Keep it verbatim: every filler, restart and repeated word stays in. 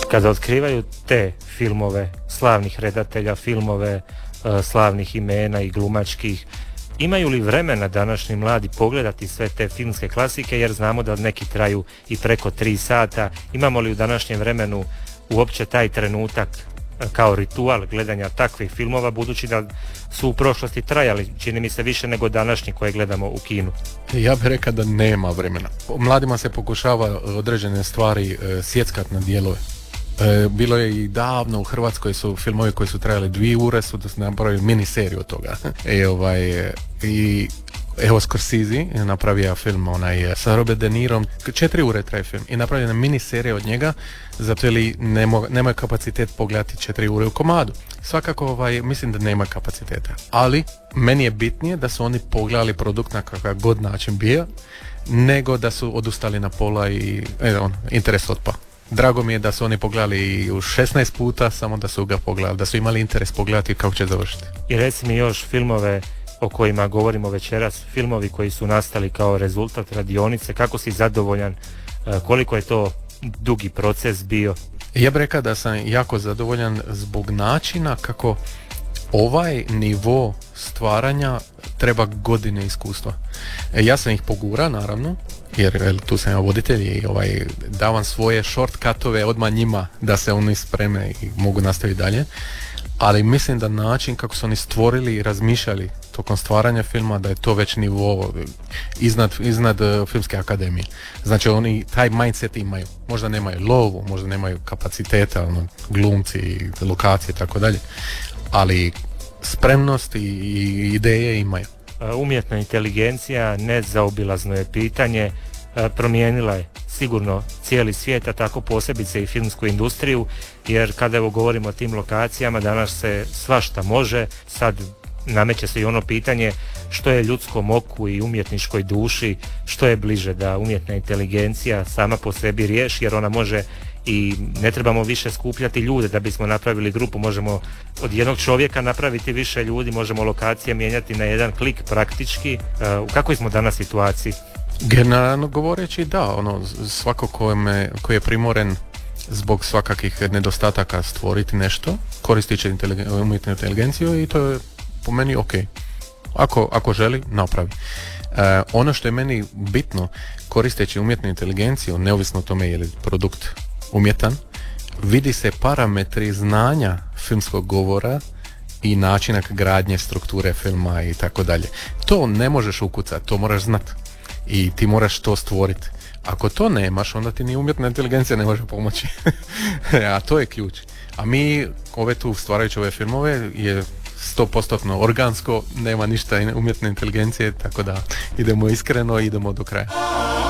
Kada otkrivaju te filmove slavnih redatelja, filmove uh, slavnih imena i glumačkih, imaju li vremena današnji mladi pogledati sve te filmske klasike, jer znamo da neki traju i preko tri sata. Imamo li u današnjem vremenu uopće taj trenutak kao ritual gledanja takvih filmova, budući da su u prošlosti trajali, čini mi se, više nego današnji koje gledamo u kinu? Ja bih rekao da nema vremena. Mladima se pokušava određene stvari e, sjeckat na dijelove. E, bilo je i davno u Hrvatskoj su filmovi koji su trajali dvije ure, su da su napravili miniseriju od toga. E, ovaj, i evo Scorsese je napravio film onaj, sa Robert De Nirom, četiri ure traje film i napravljena miniserija od njega, zato jer nemo, nema kapacitet pogledati četiri ure u komadu. Svakako ovaj, mislim da nema kapaciteta, ali meni je bitnije da su oni pogledali produkt na kakav god način bio, nego da su odustali na pola i e, on, interes otpa. Drago mi je da su oni pogledali i u šesnaest puta, samo da su ga pogledali, da su imali interes pogledati kako će završiti. I reci mi još filmove o kojima govorimo večeras, filmovi koji su nastali kao rezultat radionice, kako si zadovoljan, koliko je to dugi proces bio? Ja bih rekao da sam jako zadovoljan zbog načina kako ovaj nivo stvaranja treba godine iskustva. E, ja sam ih pogura, naravno, jer, jer tu sam ja voditelj i ovaj, davam svoje shortcutove odmah njima da se oni spreme i mogu nastaviti dalje. Ali mislim da način kako su oni stvorili i razmišljali tokom stvaranja filma, da je to već nivo iznad, iznad uh, filmske akademije. Znači oni taj mindset imaju. Možda nemaju lovu, možda nemaju kapaciteta, ono, glumci, lokacije i tako dalje, ali spremnost i, i ideje imaju. Umjetna inteligencija nezaobilazno je pitanje, promijenila je sigurno cijeli svijet, a tako posebice i filmsku industriju, jer kada evo govorimo o tim lokacijama, danas se svašta može, sad nameće se i ono pitanje što je ljudskom oku i umjetničkoj duši, što je bliže da umjetna inteligencija sama po sebi riješi, jer ona može i ne trebamo više skupljati ljude da bismo napravili grupu, možemo od jednog čovjeka napraviti više ljudi, možemo lokacije mijenjati na jedan klik praktički. U kakvoj smo danas situaciji? Generalno govoreći da, ono, svako kome, koji je primoren zbog svakakih nedostataka stvoriti nešto, koristit će inteligen, umjetnu inteligenciju i to je po meni ok. Ako, ako želi, napravi. E, ono što je meni bitno, koristeći umjetnu inteligenciju, neovisno o tome je li produkt umjetan, vidi se parametri znanja filmskog govora i načina gradnje strukture filma i tako dalje. To ne možeš ukucati, to moraš znati i ti moraš to stvoriti. Ako to nemaš, onda ti ni umjetna inteligencija ne može pomoći. A to je ključ. A mi ove tu stvarajući ove filmove je sto posto organsko, nema ništa umjetne inteligencije, tako da idemo iskreno i idemo do kraja.